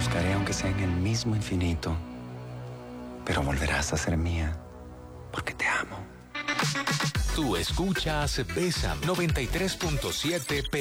buscaré aunque sea en el mismo infinito, pero volverás a ser mía, porque te amo. Tú escuchas Bésame 93.7